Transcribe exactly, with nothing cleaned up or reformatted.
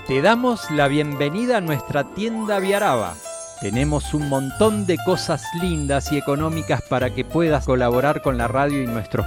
Te damos la bienvenida a nuestra tienda Viaraba. Tenemos un montón de cosas lindas y económicas para que puedas colaborar con la radio y nuestros